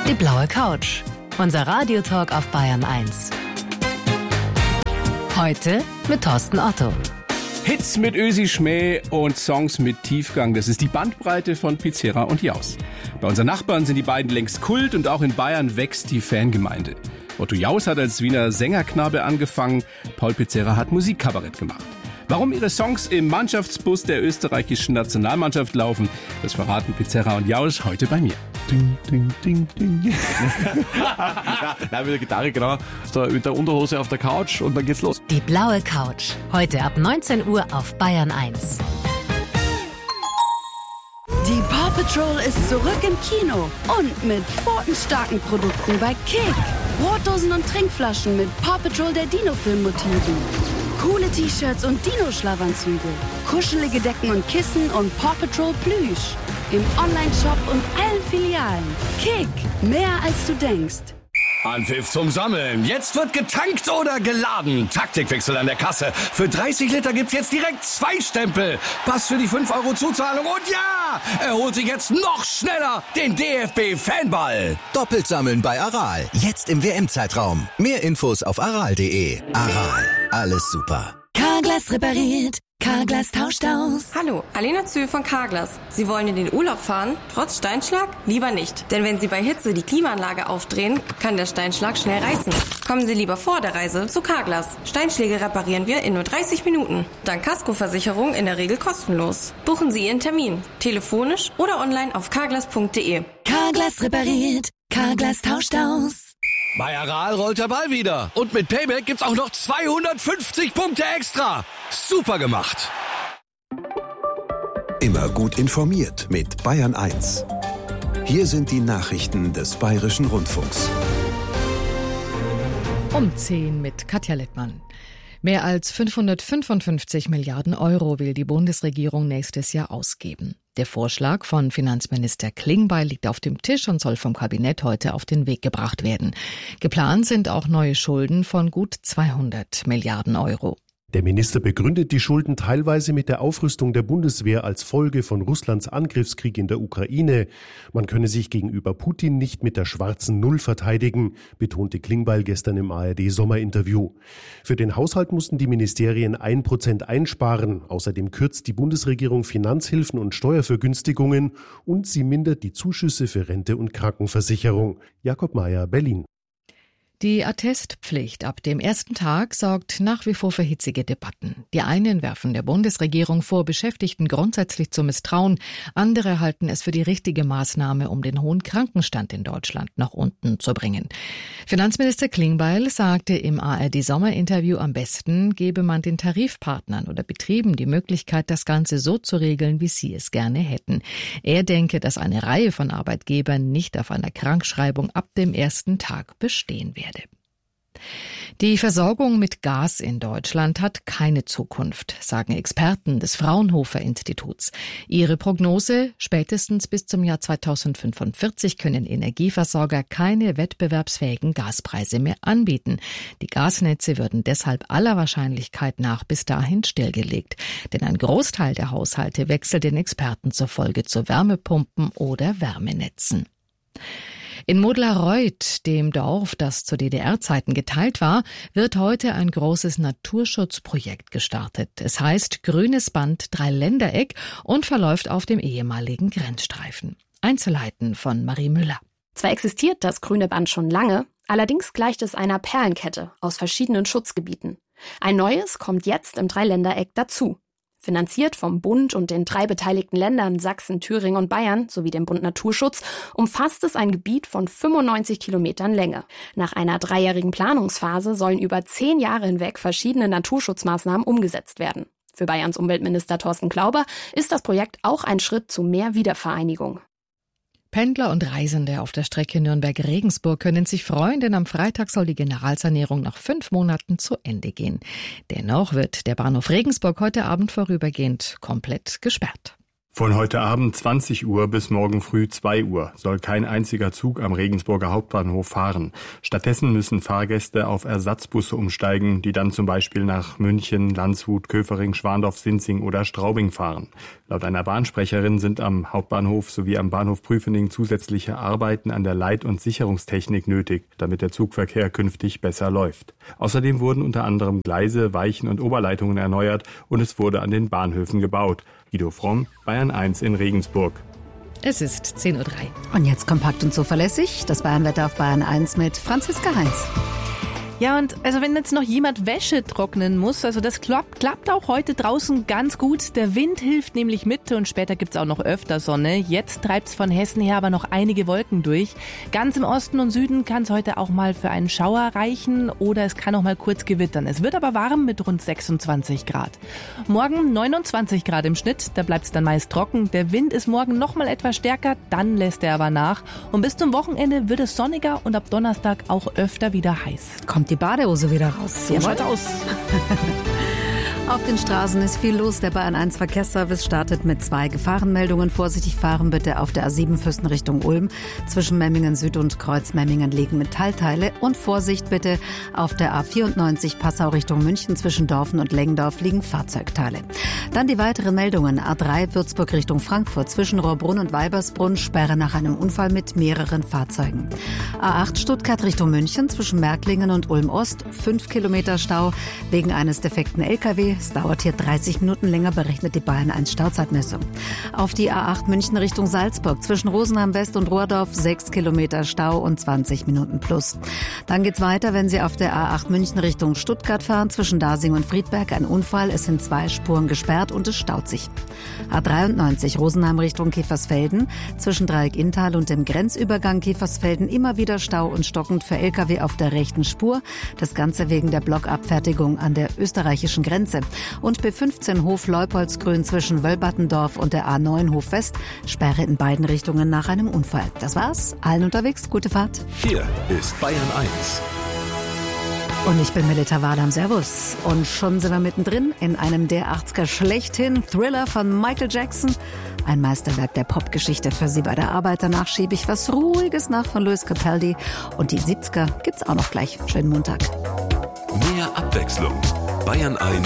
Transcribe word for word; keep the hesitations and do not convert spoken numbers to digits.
Die blaue Couch. Unser Radiotalk auf Bayern eins. Heute mit Thorsten Otto. Hits mit Ösi Schmäh und Songs mit Tiefgang. Das ist die Bandbreite von Pizzera und Jaus. Bei unseren Nachbarn sind die beiden längst Kult und auch in Bayern wächst die Fangemeinde. Otto Jaus hat als Wiener Sängerknabe angefangen, Paul Pizzera hat Musikkabarett gemacht. Warum ihre Songs im Mannschaftsbus der österreichischen Nationalmannschaft laufen, das verraten Pizzera und Jaus heute bei mir. Ding, ding, ding, ding. ja, nein, mit der Gitarre, genau. Mit der Unterhose auf der Couch und dann geht's los. Die blaue Couch. Heute ab neunzehn Uhr auf Bayern eins. Die Paw Patrol ist zurück im Kino und mit pfotenstarken Produkten bei Kick. Brotdosen und Trinkflaschen mit Paw Patrol der Dino-Film-Motiven. Coole T-Shirts und Dino-Schlafanzüge. Kuschelige Decken und Kissen und Paw Patrol Plüsch. Im Online-Shop und allen Filialen. Kick, mehr als du denkst. Anpfiff zum Sammeln. Jetzt wird getankt oder geladen. Taktikwechsel an der Kasse. Für dreißig Liter gibt's jetzt direkt zwei Stempel. Pass für die fünf Euro Zuzahlung und ja, er holt sich jetzt noch schneller den D F B-Fanball. Doppelt sammeln bei Aral. Jetzt im W M-Zeitraum. Mehr Infos auf aral punkt de. Aral. Alles super. Carglass repariert. Carglass tauscht aus. Hallo, Alena Zühl von Carglass. Sie wollen in den Urlaub fahren, trotz Steinschlag? Lieber nicht. Denn wenn Sie bei Hitze die Klimaanlage aufdrehen, kann der Steinschlag schnell reißen. Kommen Sie lieber vor der Reise zu Carglass. Steinschläge reparieren wir in nur dreißig Minuten. Dank Kaskoversicherung in der Regel kostenlos. Buchen Sie Ihren Termin. Telefonisch oder online auf carglass punkt de. Carglass repariert. Carglass tauscht aus. Bei Aral rollt der Ball wieder. Und mit Payback gibt's auch noch zweihundertfünfzig Punkte extra. Super gemacht. Immer gut informiert mit Bayern eins. Hier sind die Nachrichten des Bayerischen Rundfunks. Um zehn mit Katja Littmann. Mehr als fünfhundertfünfundfünfzig Milliarden Euro will die Bundesregierung nächstes Jahr ausgeben. Der Vorschlag von Finanzminister Klingbeil liegt auf dem Tisch und soll vom Kabinett heute auf den Weg gebracht werden. Geplant sind auch neue Schulden von gut zweihundert Milliarden Euro. Der Minister begründet die Schulden teilweise mit der Aufrüstung der Bundeswehr als Folge von Russlands Angriffskrieg in der Ukraine. Man könne sich gegenüber Putin nicht mit der schwarzen Null verteidigen, betonte Klingbeil gestern im A R D-Sommerinterview. Für den Haushalt mussten die Ministerien ein Prozent einsparen. Außerdem kürzt die Bundesregierung Finanzhilfen und Steuervergünstigungen und sie mindert die Zuschüsse für Rente und Krankenversicherung. Jakob Mayer, Berlin. Die Attestpflicht ab dem ersten Tag sorgt nach wie vor für hitzige Debatten. Die einen werfen der Bundesregierung vor, Beschäftigten grundsätzlich zu misstrauen. Andere halten es für die richtige Maßnahme, um den hohen Krankenstand in Deutschland nach unten zu bringen. Finanzminister Klingbeil sagte im A R D-Sommerinterview, am besten gebe man den Tarifpartnern oder Betrieben die Möglichkeit, das Ganze so zu regeln, wie sie es gerne hätten. Er denke, dass eine Reihe von Arbeitgebern nicht auf einer Krankschreibung ab dem ersten Tag bestehen werde. Die Versorgung mit Gas in Deutschland hat keine Zukunft, sagen Experten des Fraunhofer Instituts. Ihre Prognose: spätestens bis zum Jahr zweitausendfünfundvierzig können Energieversorger keine wettbewerbsfähigen Gaspreise mehr anbieten. Die Gasnetze würden deshalb aller Wahrscheinlichkeit nach bis dahin stillgelegt. Denn ein Großteil der Haushalte wechselt den Experten zufolge zu Wärmepumpen oder Wärmenetzen. In Modlareuth, dem Dorf, das zu D D R-Zeiten geteilt war, wird heute ein großes Naturschutzprojekt gestartet. Es heißt Grünes Band Dreiländereck und verläuft auf dem ehemaligen Grenzstreifen. Einzelheiten von Marie Müller. Zwar existiert das Grüne Band schon lange, allerdings gleicht es einer Perlenkette aus verschiedenen Schutzgebieten. Ein neues kommt jetzt im Dreiländereck dazu. Finanziert vom Bund und den drei beteiligten Ländern Sachsen, Thüringen und Bayern sowie dem Bund Naturschutz, umfasst es ein Gebiet von fünfundneunzig Kilometern Länge. Nach einer dreijährigen Planungsphase sollen über zehn Jahre hinweg verschiedene Naturschutzmaßnahmen umgesetzt werden. Für Bayerns Umweltminister Thorsten Glauber ist das Projekt auch ein Schritt zu mehr Wiedervereinigung. Pendler und Reisende auf der Strecke Nürnberg-Regensburg können sich freuen, denn am Freitag soll die Generalsanierung nach fünf Monaten zu Ende gehen. Dennoch wird der Bahnhof Regensburg heute Abend vorübergehend komplett gesperrt. Von heute Abend zwanzig Uhr bis morgen früh zwei Uhr soll kein einziger Zug am Regensburger Hauptbahnhof fahren. Stattdessen müssen Fahrgäste auf Ersatzbusse umsteigen, die dann zum Beispiel nach München, Landshut, Köfering, Schwandorf, Sinzing oder Straubing fahren. Laut einer Bahnsprecherin sind am Hauptbahnhof sowie am Bahnhof Prüfening zusätzliche Arbeiten an der Leit- und Sicherungstechnik nötig, damit der Zugverkehr künftig besser läuft. Außerdem wurden unter anderem Gleise, Weichen und Oberleitungen erneuert und es wurde an den Bahnhöfen gebaut. Guido Fromm, Bayern eins in Regensburg. Es ist zehn Uhr drei. Und jetzt kompakt und zuverlässig das Bayernwetter auf Bayern eins mit Franziska Heinz. Ja, und also wenn jetzt noch jemand Wäsche trocknen muss, also das klappt, klappt auch heute draußen ganz gut. Der Wind hilft nämlich mit und später gibt's auch noch öfter Sonne. Jetzt treibt's von Hessen her aber noch einige Wolken durch. Ganz im Osten und Süden kann es heute auch mal für einen Schauer reichen oder es kann auch mal kurz gewittern. Es wird aber warm mit rund sechsundzwanzig Grad. Morgen neunundzwanzig Grad im Schnitt, da bleibt's dann meist trocken. Der Wind ist morgen noch mal etwas stärker, dann lässt er aber nach. Und bis zum Wochenende wird es sonniger und ab Donnerstag auch öfter wieder heiß. Kommt die Badehose wieder raus. So schaut's aus. Auf den Straßen ist viel los. Der Bayern eins Verkehrsservice startet mit zwei Gefahrenmeldungen. Vorsichtig fahren bitte auf der A sieben Füssen Richtung Ulm. Zwischen Memmingen Süd und Kreuz Memmingen liegen Metallteile. Und Vorsicht bitte auf der A vierundneunzig Passau Richtung München. Zwischen Dorfen und Lengendorf liegen Fahrzeugteile. Dann die weiteren Meldungen. A drei Würzburg Richtung Frankfurt. Zwischen Rohrbrunn und Weibersbrunn Sperre nach einem Unfall mit mehreren Fahrzeugen. A acht Stuttgart Richtung München. Zwischen Märklingen und Ulm Ost. Fünf Kilometer Stau wegen eines defekten L K W. Es dauert hier dreißig Minuten länger, berechnet die Bayern eins Stauzeitmessung. Auf die A acht München Richtung Salzburg. Zwischen Rosenheim West und Rohrdorf sechs Kilometer Stau und zwanzig Minuten plus. Dann geht's weiter, wenn Sie auf der A acht München Richtung Stuttgart fahren. Zwischen Dasing und Friedberg ein Unfall. Es sind zwei Spuren gesperrt und es staut sich. A dreiundneunzig Rosenheim Richtung Käfersfelden. Zwischen Dreieck Inntal und dem Grenzübergang Käfersfelden immer wieder Stau und stockend für L K W auf der rechten Spur. Das Ganze wegen der Blockabfertigung an der österreichischen Grenze. Und B fünfzehn Hof Leupoldsgrün zwischen Wölbattendorf und der A neun Hof West. Sperre in beiden Richtungen nach einem Unfall. Das war's. Allen unterwegs. Gute Fahrt. Hier ist Bayern eins. Und ich bin Melita Wadam. Servus. Und schon sind wir mittendrin in einem der achtziger schlechthin. Thriller von Michael Jackson. Ein Meisterwerk der Popgeschichte für Sie bei der Arbeit. Danach schiebe ich was Ruhiges nach von Louis Capaldi. Und die siebziger gibt's auch noch gleich. Schönen Montag. Mehr Abwechslung. Bayern eins